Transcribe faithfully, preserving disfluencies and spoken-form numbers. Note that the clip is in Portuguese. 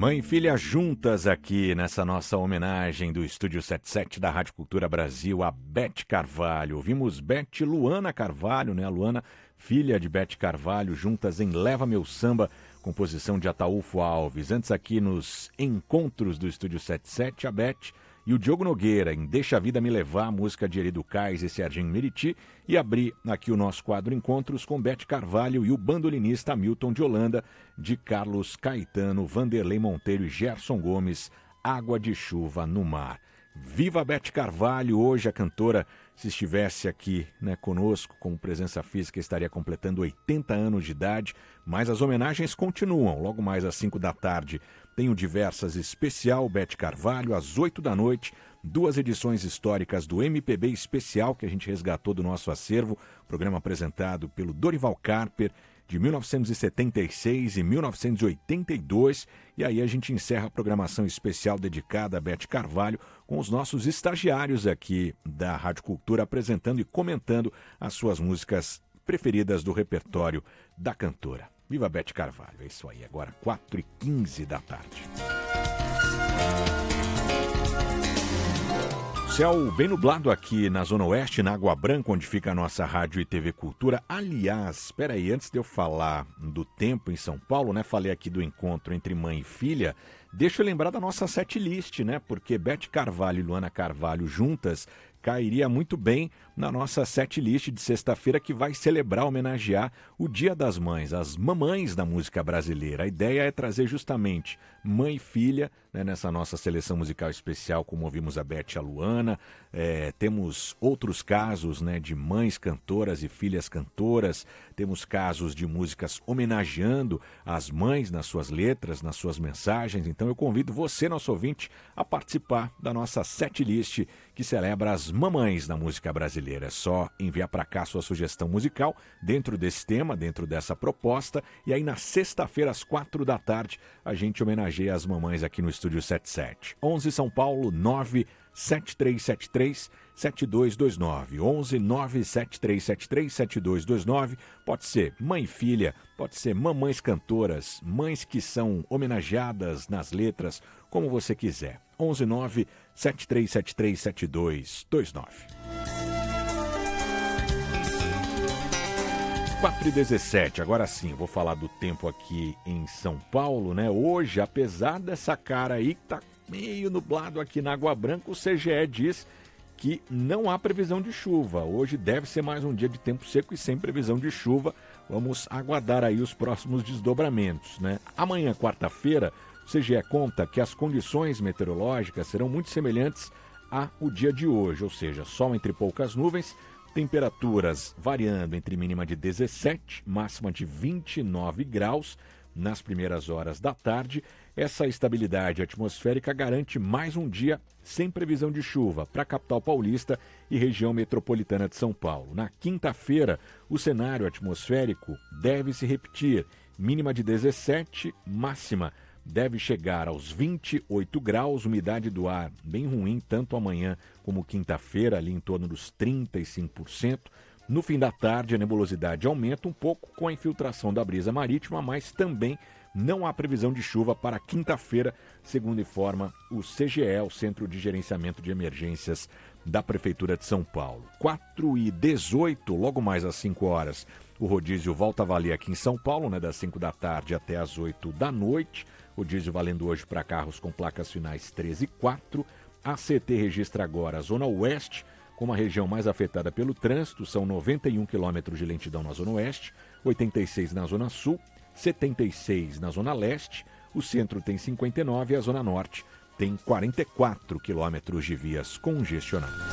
Mãe e filha juntas aqui nessa nossa homenagem do Estúdio setenta e sete da Rádio Cultura Brasil a Beth Carvalho. Ouvimos Beth e Luana Carvalho, né? A Luana, filha de Beth Carvalho, juntas em Leva Meu Samba, composição de Ataúfo Alves. Antes aqui nos encontros do Estúdio setenta e sete, a Beth e o Diogo Nogueira em Deixa a Vida Me Levar, música de Erido Cais e Serginho Meriti, e abrir aqui o nosso quadro Encontros com Beth Carvalho e o bandolinista Hamilton de Holanda, de Carlos Caetano, Vanderlei Monteiro e Gerson Gomes, Água de Chuva no Mar. Viva Beth Carvalho! Hoje a cantora, se estivesse aqui, né, conosco como presença física, estaria completando oitenta anos de idade, mas as homenagens continuam. Logo mais às cinco da tarde tem o Diversas Especial Beth Carvalho, às oito da noite, duas edições históricas do M P B Especial que a gente resgatou do nosso acervo, programa apresentado pelo Dorival Carper, de mil novecentos e setenta e seis e mil novecentos e oitenta e dois, e aí a gente encerra a programação especial dedicada a Beth Carvalho com os nossos estagiários aqui da Rádio Cultura apresentando e comentando as suas músicas preferidas do repertório da cantora. Viva Beth Carvalho! É isso aí, agora quatro e quinze da tarde. Céu bem nublado aqui na Zona Oeste, na Água Branca, onde fica a nossa Rádio e T V Cultura. Aliás, espera aí, antes de eu falar do tempo em São Paulo, né? Falei aqui do encontro entre mãe e filha. Deixa eu lembrar da nossa setlist, né? Porque Beth Carvalho e Luana Carvalho juntas cairia muito bem na nossa setlist de sexta-feira, que vai celebrar, homenagear o Dia das Mães, as mamães da música brasileira. A ideia é trazer justamente mãe e filha, né, nessa nossa seleção musical especial, como ouvimos a Beth e a Luana. É, temos outros casos, né, de mães cantoras e filhas cantoras. Temos casos de músicas homenageando as mães nas suas letras, nas suas mensagens. Então eu convido você, nosso ouvinte, a participar da nossa setlist que celebra as mamães da música brasileira. É só enviar para cá sua sugestão musical dentro desse tema, dentro dessa proposta. E aí na sexta-feira, às quatro da tarde, a gente homenageia as mamães aqui no Estúdio setenta e sete. onze São Paulo, nove sete três sete três sete dois dois nove. onze nove sete três sete três sete dois dois nove. Pode ser mãe e filha, pode ser mamães cantoras, mães que são homenageadas nas letras, como você quiser. onze nove sete três sete três sete dois dois nove. quatro e dezessete, agora sim, vou falar do tempo aqui em São Paulo, né? Hoje, apesar dessa cara aí que tá meio nublado aqui na Água Branca, o C G E diz que não há previsão de chuva. Hoje deve ser mais um dia de tempo seco e sem previsão de chuva. Vamos aguardar aí os próximos desdobramentos, né? Amanhã, quarta-feira, o C G E conta que as condições meteorológicas serão muito semelhantes ao dia de hoje, ou seja, sol entre poucas nuvens, temperaturas variando entre mínima de dezessete, máxima de vinte e nove graus nas primeiras horas da tarde. Essa estabilidade atmosférica garante mais um dia sem previsão de chuva para a capital paulista e região metropolitana de São Paulo. Na quinta-feira, o cenário atmosférico deve se repetir. Mínima de dezessete, máxima deve chegar aos vinte e oito graus, umidade do ar bem ruim, tanto amanhã como quinta-feira, ali em torno dos trinta e cinco por cento. No fim da tarde, a nebulosidade aumenta um pouco com a infiltração da brisa marítima, mas também não há previsão de chuva para quinta-feira, segundo informa o C G E, o Centro de Gerenciamento de Emergências da Prefeitura de São Paulo. quatro e dezoito, logo mais às cinco horas, o rodízio volta a valer aqui em São Paulo, né, das cinco da tarde até às oito da noite. Rodízio valendo hoje para carros com placas finais treze e quatro. A C T registra agora a Zona Oeste como a região mais afetada pelo trânsito. São noventa e um quilômetros de lentidão na Zona Oeste, oitenta e seis na Zona Sul, setenta e seis na Zona Leste. O centro tem cinquenta e nove e a Zona Norte tem quarenta e quatro quilômetros de vias congestionadas.